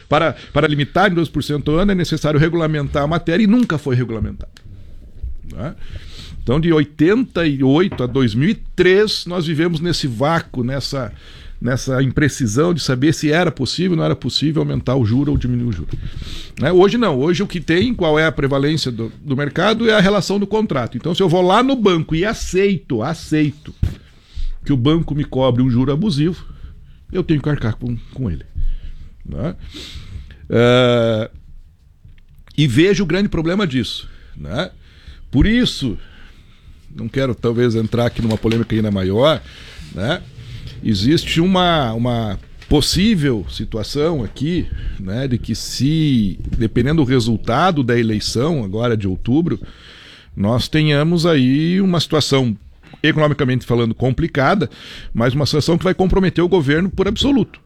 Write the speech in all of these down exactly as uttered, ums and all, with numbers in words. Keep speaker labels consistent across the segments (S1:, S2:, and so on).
S1: para, para limitar em doze por cento ao ano é necessário regulamentar a matéria e nunca foi regulamentado. Né? Então, de oitenta e oito a dois mil e três, nós vivemos nesse vácuo, nessa, nessa imprecisão de saber se era possível ou não era possível aumentar o juro ou diminuir o juro. Né? Hoje não. Hoje o que tem, qual é a prevalência do, do mercado, é a relação do contrato. Então, se eu vou lá no banco e aceito, aceito que o banco me cobre um juro abusivo, eu tenho que arcar com, com ele. Né? Uh, e vejo o grande problema disso. Né? Por isso... não quero talvez entrar aqui numa polêmica ainda maior, né? Existe uma, uma possível situação aqui, né, de que se, dependendo do resultado da eleição agora de outubro, nós tenhamos aí uma situação, economicamente falando, complicada, mas uma situação que vai comprometer o governo por absoluto.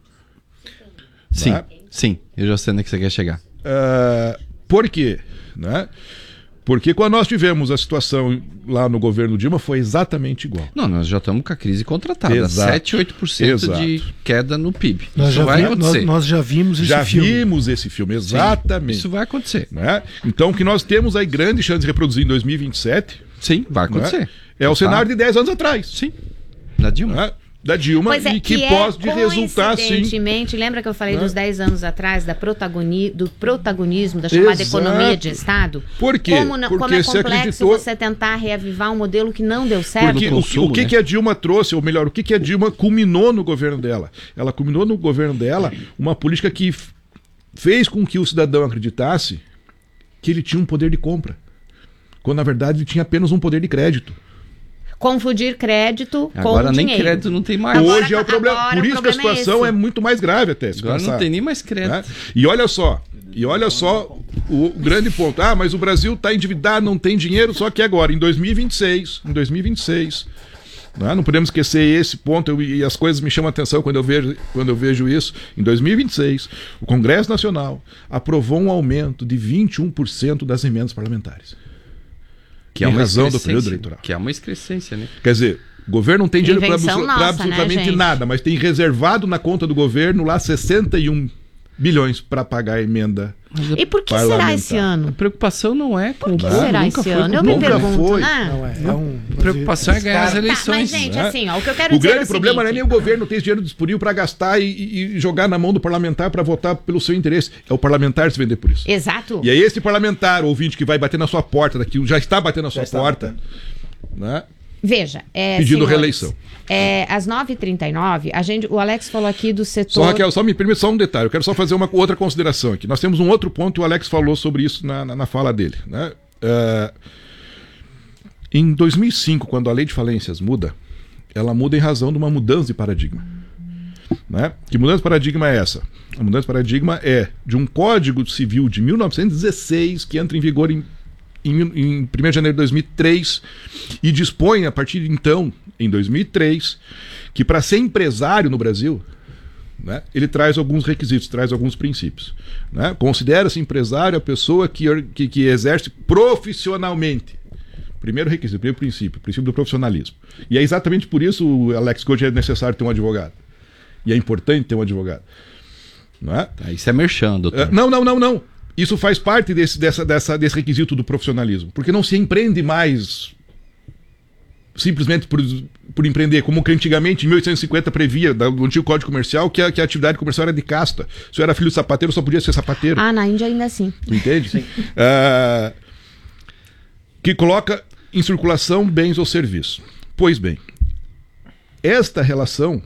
S2: Sim,
S1: né?
S2: sim, eu já sei onde é que você quer chegar.
S1: Uh, por quê? Né? Porque quando nós tivemos a situação lá no governo Dilma, foi exatamente igual.
S2: Não, nós já estamos com a crise contratada.
S1: Exato.
S2: sete, oito por cento
S1: Exato.
S2: de queda no P I B.
S3: Nós,
S2: Isso
S3: já,
S2: vai
S3: vi,
S2: acontecer.
S3: nós, nós já vimos esse
S1: já
S3: filme.
S1: Já vimos esse filme, exatamente.
S2: Sim, isso vai acontecer.
S1: Né? Então, o que nós temos aí grande chance de reproduzir em dois mil e vinte e sete...
S2: Sim, vai acontecer.
S1: Né? É o
S2: tá.
S1: cenário de dez anos atrás.
S2: Sim, da Dilma.
S1: Né? Da Dilma,
S4: pois é,
S1: e que,
S4: que
S1: pode
S4: é,
S1: resultar, sim...
S4: coincidentemente, lembra que eu falei
S1: né?
S4: dos dez anos atrás da protagoni, do protagonismo, da chamada
S1: Exato.
S4: Economia de Estado?
S1: Por quê?
S4: Como, não,
S1: Porque
S4: como é
S1: se
S4: complexo
S1: acreditou...
S4: você tentar reavivar um modelo que não deu certo?
S1: Porque
S2: consumo,
S1: o, o que,
S2: né?
S1: que a Dilma trouxe, ou melhor, o que, que a Dilma culminou no governo dela? Ela culminou no governo dela uma política que f- fez com que o cidadão acreditasse que ele tinha um poder de compra, quando na verdade ele tinha apenas um poder de crédito.
S4: Confundir crédito
S2: Agora
S4: com
S2: nem
S4: dinheiro.
S2: crédito não tem mais.
S4: Agora-
S1: Hoje é o problema.
S4: agora
S1: Por
S4: o
S1: isso que a
S4: problema é
S1: situação é,
S4: esse.
S1: muito mais grave até. Se
S2: Agora
S1: pensar,
S2: não tem nem mais crédito.
S1: né? E olha só, e olha só o, o grande ponto. Ah, mas o Brasil está endividado, não tem dinheiro, só que agora, em dois mil e vinte e seis, em dois mil e vinte e seis, né? Não podemos esquecer esse ponto, eu, e as coisas me chamam a atenção quando eu, vejo, quando eu vejo isso. Em dois mil e vinte e seis, o Congresso Nacional aprovou um aumento de vinte e um por cento das emendas parlamentares.
S2: Que é
S1: em
S2: uma
S1: razão do
S2: excrescência,
S1: período eleitoral.
S2: Que é uma excrescência, né?
S1: Quer dizer, o governo não tem dinheiro para
S4: Invenção nossa,
S1: absolutamente
S4: né, gente?
S1: nada, mas tem reservado na conta do governo lá sessenta e um bilhões para pagar a emenda.
S4: E por que
S1: parlamentar.
S4: será esse
S2: A
S4: ano?
S2: preocupação não é com
S4: Por que
S2: o povo,
S4: será
S2: nunca
S4: esse
S2: foi
S4: ano?
S2: com
S4: Eu
S2: o
S4: me
S2: povo.
S1: Nunca
S4: pergunto,
S1: foi.
S4: né?
S3: Não, é, é um,
S2: A preocupação é ganhar as
S4: Tá,
S2: eleições.
S4: mas, gente,
S1: né?
S4: assim, ó, o que eu quero
S1: O
S4: dizer é
S1: grande
S4: o
S1: problema não é
S4: seguinte,
S1: nem o governo ter esse dinheiro disponível para gastar e, e- e jogar na mão do parlamentar para votar pelo seu interesse. É o parlamentar se vender por isso.
S4: Exato.
S1: E é esse parlamentar, ouvinte, que vai bater na sua porta, daqui, já está batendo na sua porta, né?
S4: Veja, é,
S1: Pedindo
S4: senhores,
S1: reeleição.
S4: É, às nove e trinta e nove, a gente, o Alex falou aqui do setor...
S1: Só, Raquel, só me permite só um detalhe. Eu quero só fazer uma outra consideração aqui. Nós temos um outro ponto e o Alex falou sobre isso na, na, na fala dele. Né? Uh, em dois mil e cinco, quando a lei de falências muda, ela muda em razão de uma mudança de paradigma. Né? Que mudança de paradigma é essa? A mudança de paradigma é de um Código Civil de mil novecentos e dezesseis que entra em vigor em Em, em primeiro de janeiro de dois mil e três e dispõe a partir de então, em dois mil e três, que para ser empresário no Brasil, né, ele traz alguns requisitos, traz alguns princípios. Né? Considera-se empresário a pessoa que, que, que exerce profissionalmente. Primeiro requisito, primeiro princípio, o princípio do profissionalismo. E é exatamente por isso, Alex, que hoje é necessário ter um advogado. E é importante ter um advogado. Não é?
S2: Ah, isso é merchan, doutor.
S1: Uh, não, não, não, não. Isso faz parte desse, dessa, dessa, desse requisito do profissionalismo. Porque não se empreende mais simplesmente por, por empreender, como que antigamente, em mil oitocentos e cinquenta, previa, do antigo Código Comercial, que a, que a atividade comercial era de casta. Se eu era filho de sapateiro, só podia ser sapateiro.
S4: Ah, na Índia ainda assim.
S1: Entende? Sim. Uh, que coloca em circulação bens ou serviços. Pois bem, esta relação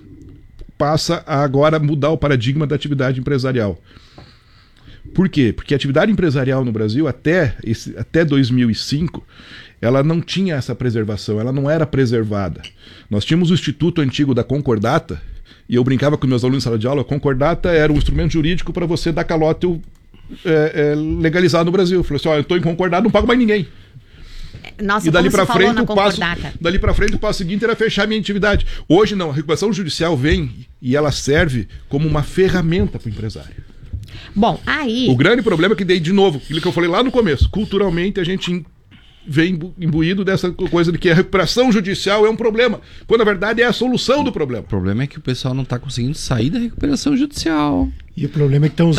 S1: passa a agora mudar o paradigma da atividade empresarial. Por quê? Porque a atividade empresarial no Brasil, até, esse, até dois mil e cinco, ela não tinha essa preservação, ela não era preservada. Nós tínhamos o Instituto Antigo da Concordata, e eu brincava com meus alunos em sala de aula, a Concordata era um instrumento jurídico para você dar calote é, é, legalizado no Brasil. Eu falei assim, ó, eu estou em concordado, não pago mais ninguém.
S4: Nossa,
S1: e dali
S4: como
S1: para
S4: se falou
S1: frente
S4: na
S1: o passo,
S4: concordata.
S1: dali para frente o passo seguinte era fechar minha atividade. Hoje não, a recuperação judicial vem e ela serve como uma ferramenta para o empresário.
S4: Bom, aí...
S1: O grande problema é que, daí, de novo, aquilo que eu falei lá no começo, culturalmente a gente vem imbuído dessa coisa de que a recuperação judicial é um problema, quando na verdade é a solução do problema.
S2: O problema é que o pessoal não está conseguindo sair da recuperação judicial.
S3: E o problema é que estão